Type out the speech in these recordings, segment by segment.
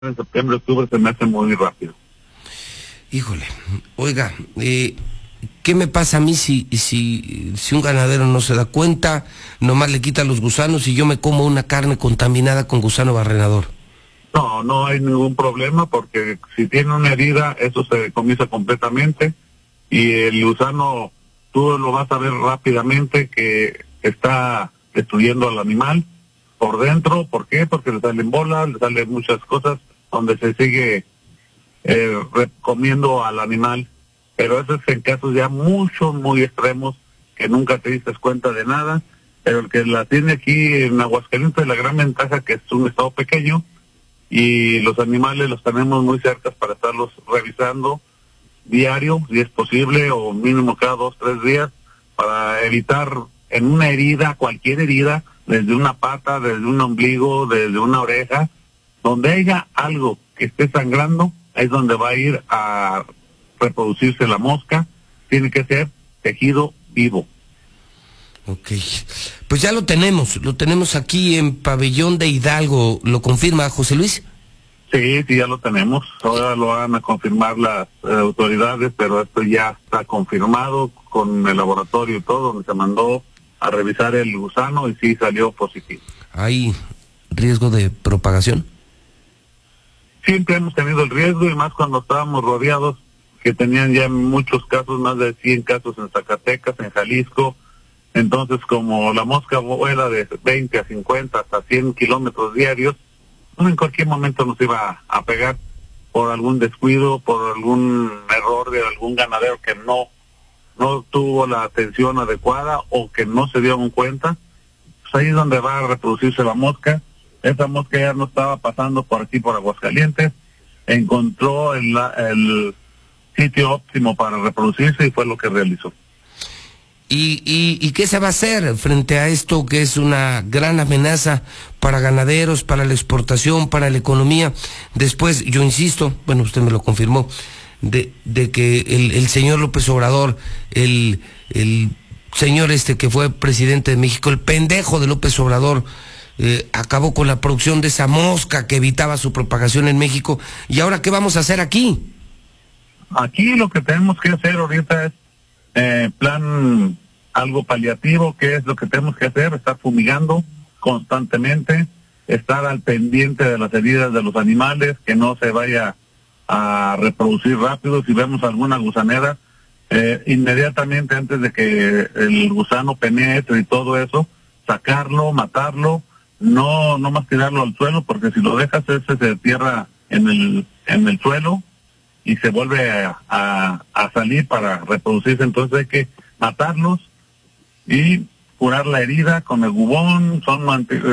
en septiembre, octubre se me hace muy rápido. Híjole, oiga, ¿qué me pasa a mí si un ganadero no se da cuenta, nomás le quita los gusanos y yo me como una carne contaminada con gusano barrenador? No, no hay ningún problema, porque si tiene una herida, eso se decomisa completamente, y el gusano tú lo vas a ver rápidamente que está destruyendo al animal por dentro. ¿Por qué? Porque le salen bolas, le salen muchas cosas donde se sigue comiendo al animal, pero eso es en casos ya muy extremos, que nunca te diste cuenta de nada. Pero el que la tiene aquí en Aguascalientes, la gran ventaja que es un estado pequeño y los animales los tenemos muy cerca para estarlos revisando diario, si es posible, o mínimo cada 2-3 días, para evitar en una herida, cualquier herida, desde una pata, desde un ombligo, desde una oreja, donde haya algo que esté sangrando, es donde va a ir a reproducirse la mosca. Tiene que ser tejido vivo. Ok, pues ya lo tenemos aquí en Pabellón de Hidalgo. ¿Lo confirma José Luis? Sí, ya lo tenemos. Ahora lo van a confirmar las autoridades, pero esto ya está confirmado con el laboratorio y todo, donde se mandó a revisar el gusano y sí salió positivo. ¿Hay riesgo de propagación? Siempre hemos tenido el riesgo, y más cuando estábamos rodeados, que tenían ya muchos casos, más de 100 casos en Zacatecas, en Jalisco. Entonces, como la mosca vuela de 20 a 50 hasta 100 kilómetros diarios, en cualquier momento nos iba a pegar por algún descuido, por algún error de algún ganadero que no tuvo la atención adecuada o que no se dieron cuenta. Pues ahí es donde va a reproducirse la mosca. Esa mosca ya no estaba pasando por aquí, por Aguascalientes, encontró el sitio óptimo para reproducirse y fue lo que realizó. ¿Y qué se va a hacer frente a esto, que es una gran amenaza para ganaderos, para la exportación, para la economía? Después, yo insisto, bueno, usted me lo confirmó, de que el señor López Obrador, el señor que fue presidente de México, el pendejo de López Obrador, acabó con la producción de esa mosca que evitaba su propagación en México. ¿Y ahora qué vamos a hacer aquí? Aquí lo que tenemos que hacer ahorita es plan algo paliativo. ¿Qué es lo que tenemos que hacer? Estar fumigando constantemente, estar al pendiente de las heridas de los animales, que no se vaya a reproducir rápido. Si vemos alguna gusanera, inmediatamente antes de que el gusano penetre y todo eso, sacarlo, matarlo, no más tirarlo al suelo, porque si lo dejas ese se entierra en el suelo y se vuelve a salir para reproducirse. Entonces hay que matarlos y curar la herida con el bubón. Son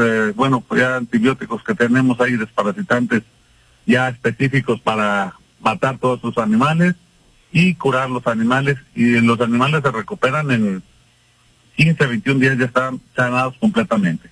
ya antibióticos que tenemos ahí, desparasitantes ya específicos para matar todos esos animales y curar los animales, y los animales se recuperan en 15-21 días, ya están sanados completamente.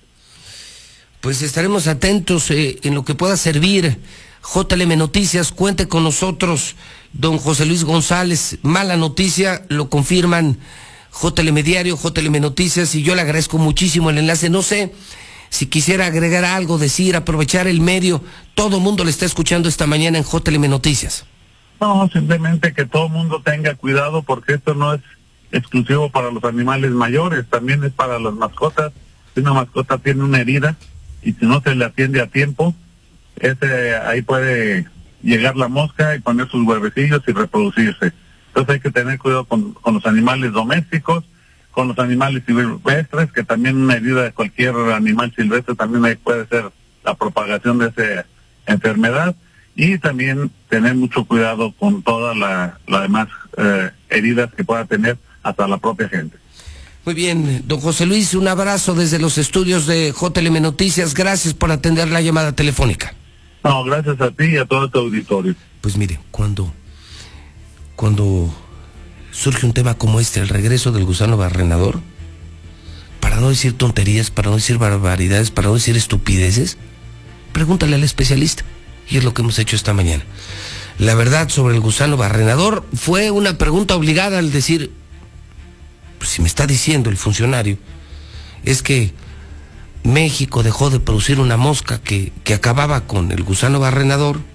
Pues estaremos atentos en lo que pueda servir. JLM Noticias, cuente con nosotros, don José Luis González. Mala noticia, lo confirman JLM Diario, JLM Noticias, y yo le agradezco muchísimo el enlace. No sé si quisiera agregar algo, decir, aprovechar el medio. Todo el mundo le está escuchando esta mañana en JLM Noticias. No, simplemente que todo el mundo tenga cuidado, porque esto no es exclusivo para los animales mayores, también es para las mascotas. Si una mascota tiene una herida y si no se le atiende a tiempo, ahí puede llegar la mosca y poner sus huevecillos y reproducirse. Entonces hay que tener cuidado con los animales domésticos, con los animales silvestres, que también una herida de cualquier animal silvestre también ahí puede ser la propagación de esa enfermedad. Y también tener mucho cuidado con todas las demás heridas que pueda tener hasta la propia gente. Muy bien, don José Luis, un abrazo desde los estudios de JLM Noticias. Gracias por atender la llamada telefónica. No, gracias a ti y a todo tu auditorio. Pues mire, cuando surge un tema como el regreso del gusano barrenador, para no decir tonterías, para no decir barbaridades, para no decir estupideces, pregúntale al especialista. Y es lo que hemos hecho esta mañana. La verdad sobre el gusano barrenador fue una pregunta obligada al decir, pues si me está diciendo el funcionario, es que México dejó de producir una mosca que acababa con el gusano barrenador,